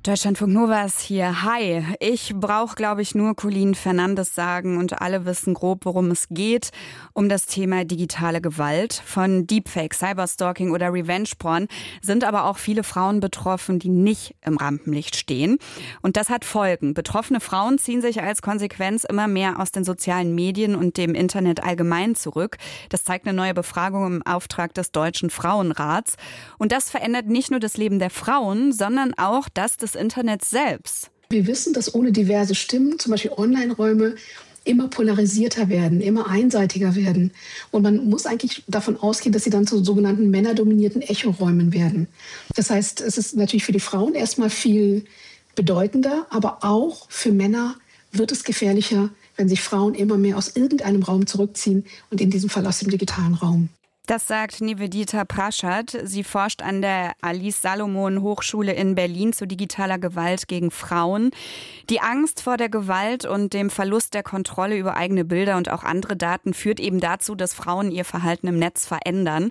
Deutschlandfunk Nova ist hier. Hi, ich brauche, glaube ich, nur Colleen Fernandes sagen und alle wissen grob, worum es geht. Um das Thema digitale Gewalt. Von Deepfake, Cyberstalking oder Revenge-Porn sind aber auch viele Frauen betroffen, die nicht im Rampenlicht stehen. Und das hat Folgen. Betroffene Frauen ziehen sich als Konsequenz immer mehr aus den sozialen Medien und dem Internet allgemein zurück. Das zeigt eine neue Befragung im Auftrag des Deutschen Frauenrats. Und das verändert nicht nur das Leben der Frauen, sondern auch das des Internets selbst. Wir wissen, dass ohne diverse Stimmen, zum Beispiel Online-Räume, immer polarisierter werden, immer einseitiger werden. Und man muss eigentlich davon ausgehen, dass sie dann zu sogenannten männerdominierten Echoräumen werden. Das heißt, es ist natürlich für die Frauen erstmal viel bedeutender, aber auch für Männer wird es gefährlicher, wenn sich Frauen immer mehr aus irgendeinem Raum zurückziehen und in diesem Fall aus dem digitalen Raum. Das sagt Nivedita Praschat. Sie forscht an der Alice Salomon Hochschule in Berlin zu digitaler Gewalt gegen Frauen. Die Angst vor der Gewalt und dem Verlust der Kontrolle über eigene Bilder und auch andere Daten führt eben dazu, dass Frauen ihr Verhalten im Netz verändern.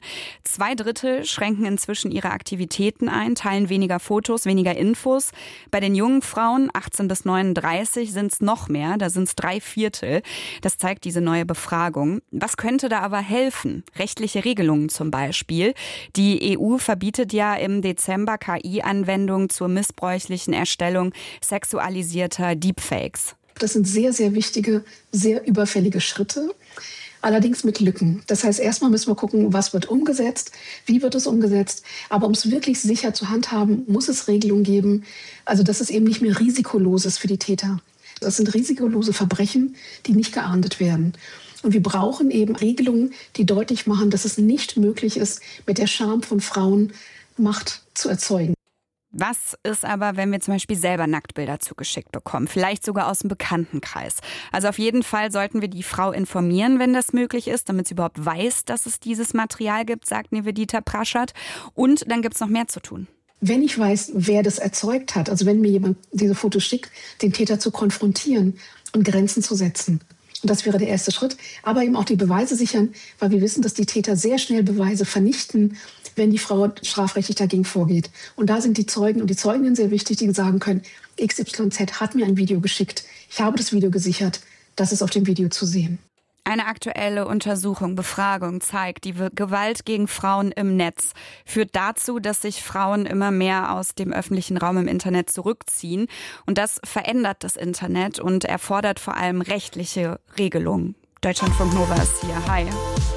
2/3 schränken inzwischen ihre Aktivitäten ein, teilen weniger Fotos, weniger Infos. Bei den jungen Frauen, 18 bis 39, sind es noch mehr, da sind es 3/4. Das zeigt diese neue Befragung. Was könnte da aber helfen? Rechtliche Regelungen zum Beispiel. Die EU verbietet ja im Dezember KI-Anwendungen zur missbräuchlichen Erstellung sexualisierter Deepfakes. Das sind sehr, sehr wichtige, sehr überfällige Schritte, allerdings mit Lücken. Das heißt, erstmal müssen wir gucken, was wird umgesetzt, wie wird es umgesetzt. Aber um es wirklich sicher zu handhaben, muss es Regelungen geben, also dass es eben nicht mehr risikolos ist für die Täter. Das sind risikolose Verbrechen, die nicht geahndet werden. Und wir brauchen eben Regelungen, die deutlich machen, dass es nicht möglich ist, mit der Scham von Frauen Macht zu erzeugen. Was ist aber, wenn wir zum Beispiel selber Nacktbilder zugeschickt bekommen? Vielleicht sogar aus dem Bekanntenkreis. Also auf jeden Fall sollten wir die Frau informieren, wenn das möglich ist, damit sie überhaupt weiß, dass es dieses Material gibt, sagt Nivedita Praschat. Und dann gibt es noch mehr zu tun. Wenn ich weiß, wer das erzeugt hat, also wenn mir jemand diese Fotos schickt, den Täter zu konfrontieren und Grenzen zu setzen. Und das wäre der erste Schritt. Aber eben auch die Beweise sichern, weil wir wissen, dass die Täter sehr schnell Beweise vernichten, wenn die Frau strafrechtlich dagegen vorgeht. Und da sind die Zeugen und die Zeuginnen sehr wichtig, die sagen können, XYZ hat mir ein Video geschickt. Ich habe das Video gesichert. Das ist auf dem Video zu sehen. Eine aktuelle Untersuchung, Befragung zeigt, die Gewalt gegen Frauen im Netz führt dazu, dass sich Frauen immer mehr aus dem öffentlichen Raum im Internet zurückziehen. Und das verändert das Internet und erfordert vor allem rechtliche Regelungen. Deutschlandfunk Nova ist hier. Hi.